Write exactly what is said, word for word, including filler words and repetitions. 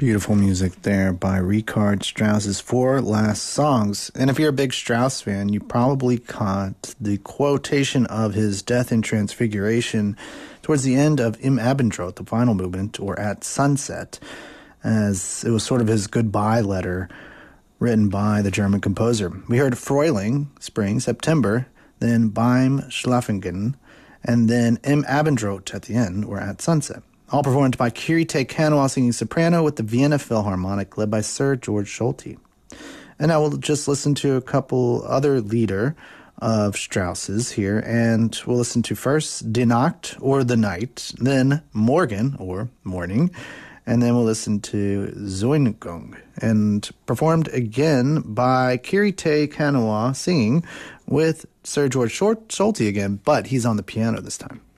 Beautiful music there by Richard Strauss's Four Last Songs. And if you're a big Strauss fan, you probably caught the quotation of his Death in Transfiguration towards the end of Im Abendrot, the final movement, or At Sunset, as it was sort of his goodbye letter written by the German composer. We heard Frühling, Spring, September, then Beim Schlafengehen, and then Im Abendrot at the end, or At Sunset. All performed by Kirite Kanawa singing soprano with the Vienna Philharmonic, led by Sir George Solti. And now we'll just listen to a couple other lieder of Strauss's here, and we'll listen to first Die Nacht, or The Night, then Morgen, or Morning, and then we'll listen to Zuigung, and performed again by Kirite Kanawa singing with Sir George Solti again, but he's on the piano this time.